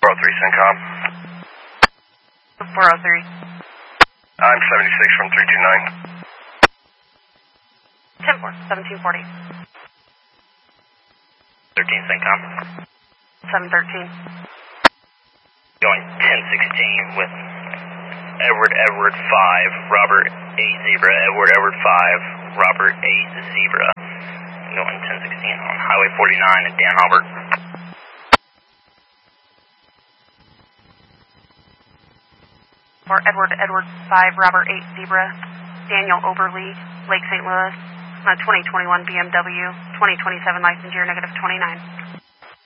403 CENTCOM. 403. I'm 76 from 329. 10-4, 1740. 13 CENTCOM. 713. Going 1016 with Edward 5, Robert 8 Zebra, Edward 5, Robert 8 Zebra. Going 1016 on Highway 49 at Dan Albert. For Edward 5, Robert 8 Zebra, Daniel Oberly, Lake St. Louis, 2021 BMW, 2027 license year, -29.